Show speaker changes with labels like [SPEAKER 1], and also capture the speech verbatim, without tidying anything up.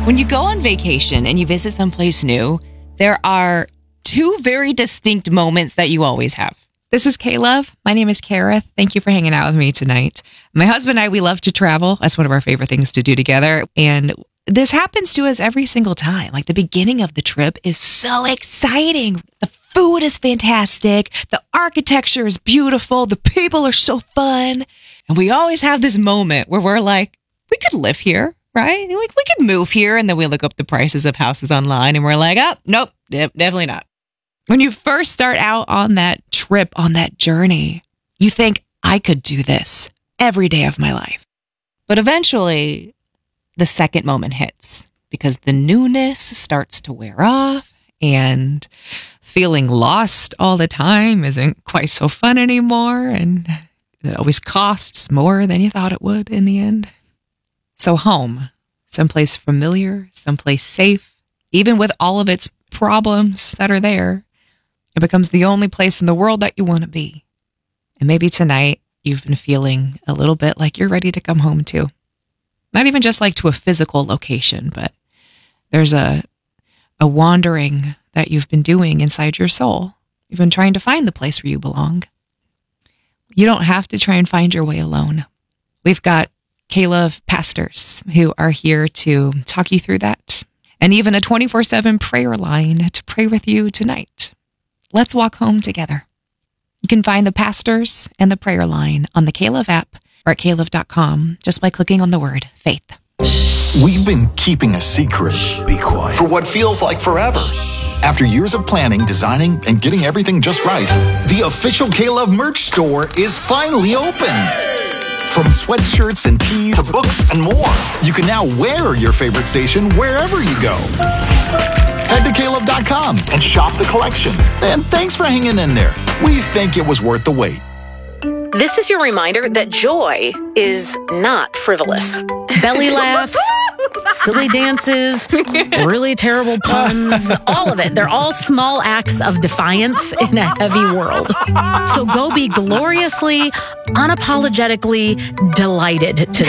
[SPEAKER 1] When you go on vacation and you visit someplace new, there are two very distinct moments that you always have. This is K-Love. My name is Kara. Thank you for hanging out with me tonight. My husband and I, we love to travel. That's one of our favorite things to do together. And this happens to us every single time. Like the beginning of the trip is so exciting. The food is fantastic. The architecture is beautiful. The people are so fun. And we always have this moment where we're like, we could live here, right? Like we could move here. And then we look up the prices of houses online and we're like, oh, nope, definitely not. When you first start out on that trip, on that journey, you think, I could do this every day of my life. But eventually, the second moment hits because the newness starts to wear off and feeling lost all the time isn't quite so fun anymore. And it always costs more than you thought it would in the end. So home, someplace familiar, someplace safe, even with all of its problems that are there, it becomes the only place in the world that you want to be. And maybe tonight you've been feeling a little bit like you're ready to come home too. Not even just like to a physical location, but there's a a wandering that you've been doing inside your soul. You've been trying to find the place where you belong. You don't have to try and find your way alone. We've got K-Love pastors who are here to talk you through that. And even a twenty-four seven prayer line to pray with you tonight. Let's walk home together. You can find the pastors and the prayer line on the K-Love app or at K Love dot com just by clicking on the word faith.
[SPEAKER 2] We've been keeping a secret.
[SPEAKER 3] Be quiet.
[SPEAKER 2] For what feels like forever. After years of planning, designing, and getting everything just right, the official K-Love merch store is finally open. From sweatshirts and tees to books and more, you can now wear your favorite station wherever you go. Head to K Love dot com and shop the collection. And thanks for hanging in there. We think it was worth the wait.
[SPEAKER 4] This is your reminder that joy is not frivolous. Belly laughs, silly dances, really terrible puns, all of it. They're all small acts of defiance in a heavy world. So go be gloriously, unapologetically delighted today.